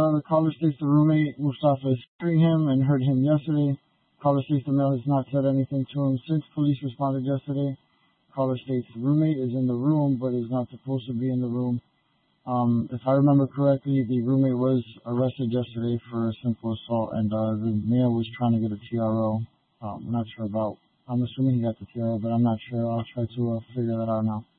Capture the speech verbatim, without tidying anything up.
uh, the caller states the roommate, Mustafa, is hearing him and heard him yesterday. Caller states the male has not said anything to him since police responded yesterday. Caller states the roommate is in the room but is not supposed to be in the room. Um, if I remember correctly, the roommate was arrested yesterday for simple assault, and uh, the male was trying to get a T R O. Um, I'm not sure about. I'm assuming he got the T R O, but I'm not sure. I'll try to uh, figure that out now.